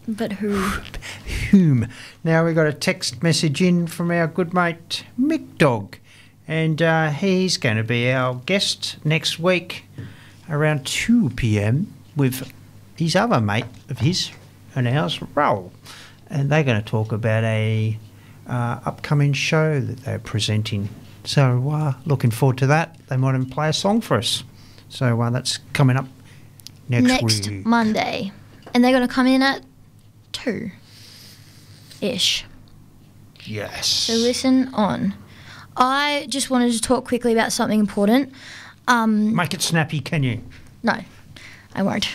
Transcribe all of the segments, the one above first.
But who? Whom? Now we got a text message in from our good mate Mick Dog, and he's going to be our guest next week around 2 p.m. with his other mate of his and ours, Raoul, and they're going to talk about a upcoming show that they're presenting. So looking forward to that. They might even play a song for us. So that's coming up next week. Monday, and they're going to come in at 2-ish. Yes. So listen on. I just wanted to talk quickly about something important. Make it snappy, can you? No, I won't.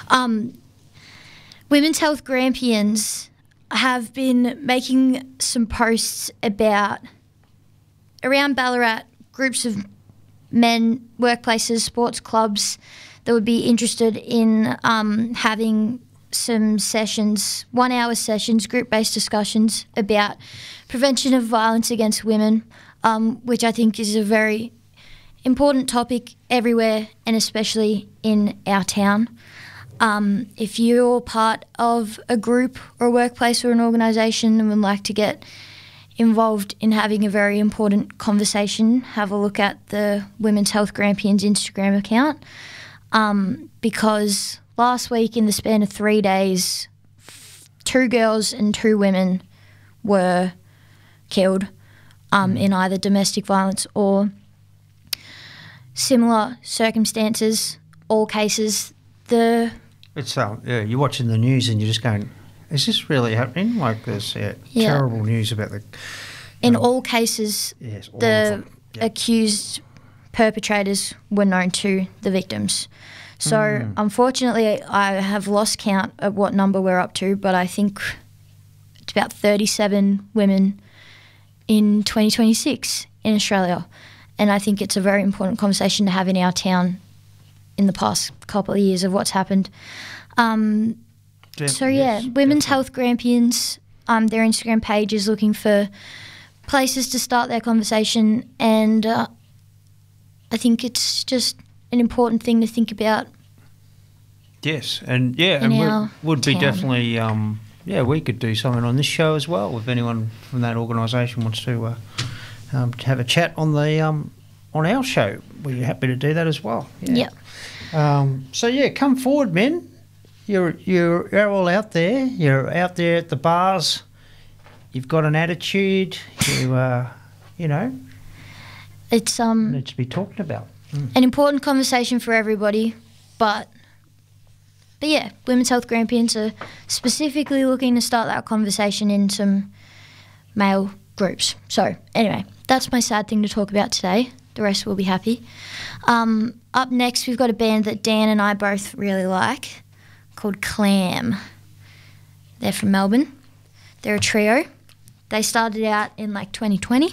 Women's Health Grampians have been making some posts around Ballarat, groups of men, workplaces, sports clubs that would be interested in having some sessions, 1-hour sessions, group-based discussions about prevention of violence against women, which I think is a very important topic everywhere and especially in our town. If you're part of a group or a workplace or an organisation and would like to get involved in having a very important conversation, have a look at the Women's Health Grampians Instagram account, because last week in the span of 3 days, 2 girls and 2 women were killed in either domestic violence or similar circumstances, all cases. It's you're watching the news and you're just going, is this really happening? Like there's terrible news about the... In all cases, yes, all the accused perpetrators were known to the victims. So unfortunately, I have lost count of what number we're up to, but I think it's about 37 women in 2026 in Australia. And I think it's a very important conversation to have in our town in the past couple of years of what's happened. Women's Health Grampians, their Instagram page is looking for places to start their conversation, and I think it's just an important thing to think about. Yes, and would be definitely, we could do something on this show as well if anyone from that organisation wants to have a chat on the on our show. We're happy to do that as well. Yeah. Yep. Come forward, men. You're all out there. You're out there at the bars. You've got an attitude. It's needs to be talked about. An important conversation for everybody, but Women's Health Grampians are specifically looking to start that conversation in some male groups. So anyway, that's my sad thing to talk about today. The rest will be happy. Up next, we've got a band that Dan and I both really like, called Clam. They're from Melbourne. They're a trio. They started out in 2020.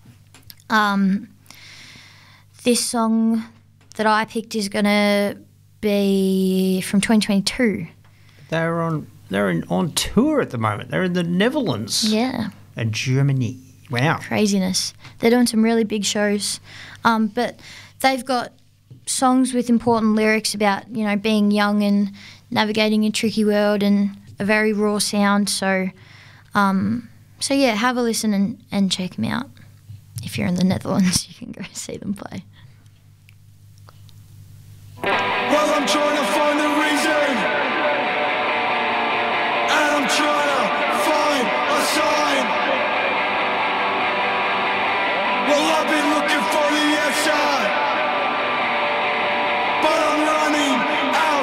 This song that I picked is going to be from 2022. They're on tour at the moment. They're in the Netherlands. Yeah. And Germany. Wow. Craziness. They're doing some really big shows. But they've got songs with important lyrics about, being young and navigating a tricky world and a very raw sound. So have a listen and check them out. If you're in the Netherlands, you can go see them play. Well, I'm trying to find a reason, and I'm trying to find a sign. Well, I've been looking for the answer.